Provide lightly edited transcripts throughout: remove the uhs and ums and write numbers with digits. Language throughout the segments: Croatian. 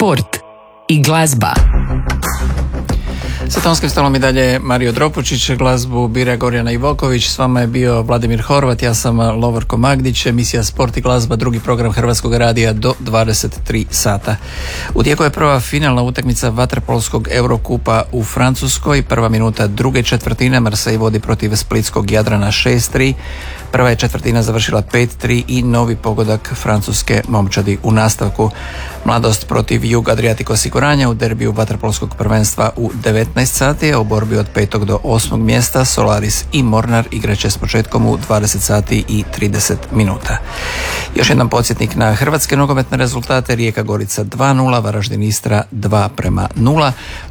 sport i glazba. Sa tonskim stolom i dalje Mario Dropučić, glazbu bira Gorjana Ivoković, s vama je bio Vladimir Horvat, ja sam Lovorko Magdić, emisija Sport i glazba, drugi program Hrvatskog radija do 23 sata. U tijeku je prva finalna utakmica vaterpolskog Eurokupa u Francuskoj, prva minuta druge četvrtine, Marseille vodi protiv splitskog Jadrana 6-3, prva je četvrtina završila 5-3 i novi pogodak francuske momčadi u nastavku. Mladost protiv Jug Adriatic osiguranja u derbiju vaterpolskog prvenstva u 19 sati, a u borbi od 5. do 8. mjesta Solaris i Mornar igraće s početkom u 20 sati i 30 minuta. Još jedan podsjetnik na hrvatske nogometne rezultate: Rijeka Gorica 2-0, Varaždin Istra 2-0,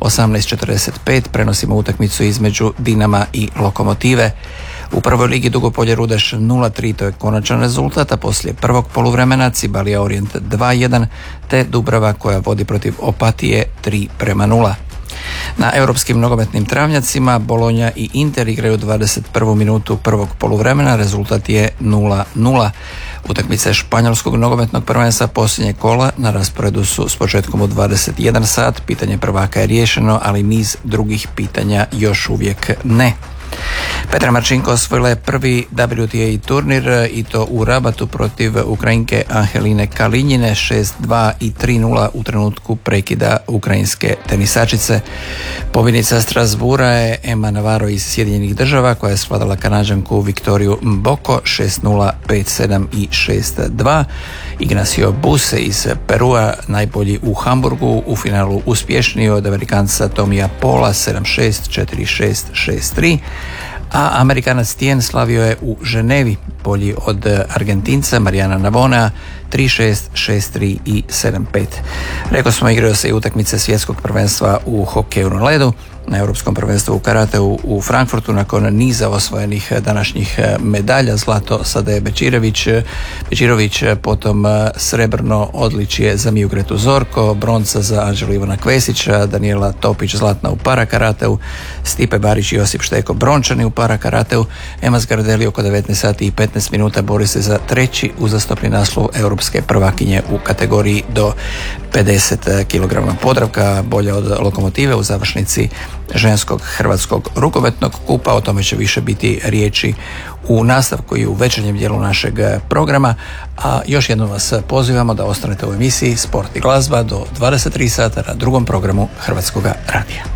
18:45 prenosimo utakmicu između Dinama i Lokomotive. U prvoj ligi Dugopolje Rudeš 0-3, to je konačan rezultat, a poslije prvog poluvremena Cibalija Orient 2-1, te Dubrava koja vodi protiv Opatije 3-0. Na europskim nogometnim travnjacima Bolonja i Inter igraju 21. minutu prvog poluvremena, rezultat je 0-0. Utakmice španjolskog nogometnog prvenstva posljednje kola na rasporedu su s početkom u 21 sat, pitanje prvaka je riješeno, ali niz drugih pitanja još uvijek ne. Petra Marčinko osvojila je prvi WTA turnir i to u Rabatu protiv Ukrajinke Angeline Kalinjine 6-2 i 3-0 u trenutku prekida ukrajinske tenisačice. Pobjednica Strasbura je Emma Navarro iz Sjedinjenih Država koja je svladala Kanađanku Viktoriju Mboko 6-0, 5-7 i 6-2. Ignacio Buse iz Perua najbolji u Hamburgu, u finalu uspješniji od Amerikanca Tomija Pola 7-6, 4-6, 6-3. A Amerikanac Tien slavio je u Ženevi, bolji od Argentinca Marijana Navonea 3-6, 6-3 i 7-5. Rekao smo, igraju se i utakmice svjetskog prvenstva u hokeju na ledu. Na Europskom prvenstvu u karateu u Frankfurtu nakon niza osvojenih današnjih medalja, zlato Sadeje Bečirović, potom srebrno odličje za Mijugretu Zorko, bronca za Anđelu Ivana Kvesića, Daniela Topić zlatna u parakarateu, Stipe Barić i Josip Šteko brončani u parakarateu. Ema Zgardeli oko 19 sati i 15 minuta bori se za treći uzastopni naslov europske prvakinje u kategoriji do 50 kg. Podravka bolja od Lokomotive u završnici ženskog hrvatskog rukometnog kupa. O tome će više biti riječi u nastavku i u večernjem dijelu našeg programa, a još jednom vas pozivamo da ostanete u emisiji Sport i glazba do 23 sata na drugom programu Hrvatskog radija.